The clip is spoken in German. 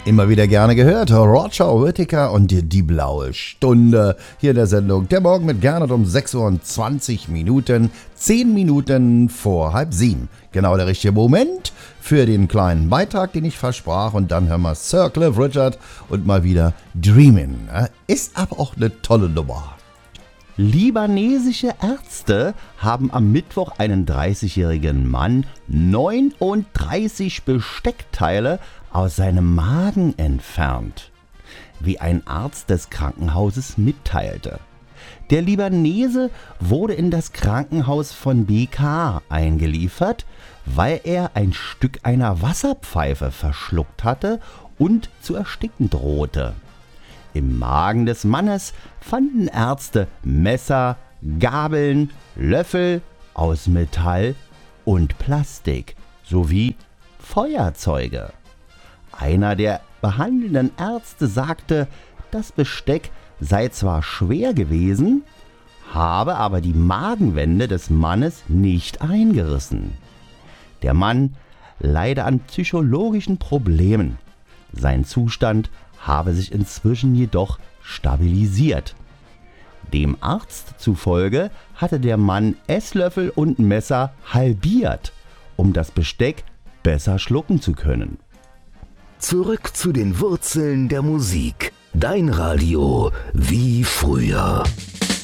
Immer wieder gerne gehört, Roger Whittaker und die blaue Stunde hier in der Sendung. Der Morgen mit Gernot um 6:20 Uhr, 10 Minuten vor 6:30. Genau der richtige Moment für den kleinen Beitrag, den ich versprach. Und dann hören wir Sir Cliff Richard und mal wieder Dreamin'. Ist aber auch eine tolle Nummer. Libanesische Ärzte haben am Mittwoch einen 30-jährigen Mann 39 Besteckteile aus seinem Magen entfernt, wie ein Arzt des Krankenhauses mitteilte. Der Libanese wurde in das Krankenhaus von BK eingeliefert, weil er ein Stück einer Wasserpfeife verschluckt hatte und zu ersticken drohte. Im Magen des Mannes fanden Ärzte Messer, Gabeln, Löffel aus Metall und Plastik sowie Feuerzeuge. Einer der behandelnden Ärzte sagte, das Besteck sei zwar schwer gewesen, habe aber die Magenwände des Mannes nicht eingerissen. Der Mann leide an psychologischen Problemen. Sein Zustand habe sich inzwischen jedoch stabilisiert. Dem Arzt zufolge hatte der Mann Esslöffel und Messer halbiert, um das Besteck besser schlucken zu können. Zurück zu den Wurzeln der Musik. Dein Radio wie früher.